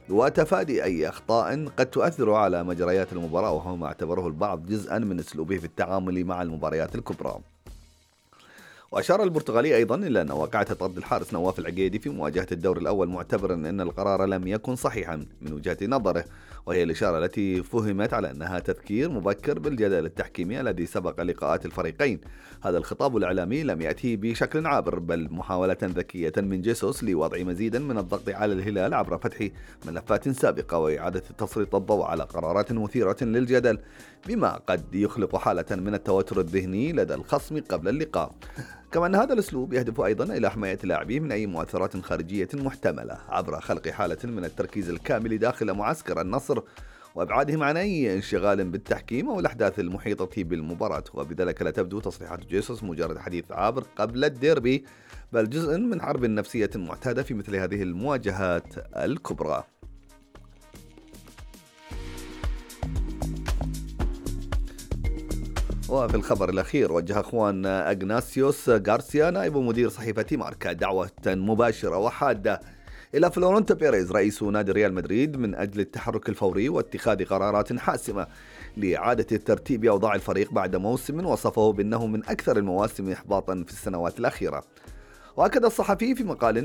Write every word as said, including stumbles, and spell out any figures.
وتفادي أي أخطاء قد تؤثر على مجريات المباراة، وهو ما اعتبره البعض جزءا من أسلوبه في التعامل مع المباريات الكبرى. وأشار البرتغالي أيضا إلى أن واقعة طرد الحارس نواف العقيدي في مواجهة الدور الأول معتبرا أن القرار لم يكن صحيحا من وجهة نظره، وهي الإشارة التي فهمت على أنها تذكير مبكر بالجدل التحكيمي الذي سبق لقاءات الفريقين. هذا الخطاب الإعلامي لم يأتي بشكل عابر، بل محاولة ذكية من جيسوس لوضع مزيدا من الضغط على الهلال عبر فتح ملفات سابقة وإعادة تسليط الضوء على قرارات مثيرة للجدل، بما قد يخلق حالة من التوتر الذهني لدى الخصم قبل اللقاء. كما أن هذا الأسلوب يهدف أيضا إلى حماية اللاعبين من أي مؤثرات خارجية محتملة عبر خلق حالة من التركيز الكامل داخل معسكر النصر، وإبعادهم عن أي انشغال بالتحكيم أو الأحداث المحيطة بالمباراة. وبذلك لا تبدو تصريحات جيسوس مجرد حديث عابر قبل الديربي، بل جزء من حرب نفسية معتادة في مثل هذه المواجهات الكبرى. وفي الخبر الأخير، وجه أخوان أغناسيوس غارسيا نائب مدير صحيفة ماركا دعوة مباشرة وحادة إلى فلورنتو بيريز رئيس نادي ريال مدريد من أجل التحرك الفوري واتخاذ قرارات حاسمة لإعادة ترتيب أوضاع الفريق بعد موسم وصفه بأنه من أكثر المواسم إحباطا في السنوات الأخيرة. وأكد الصحفي في مقال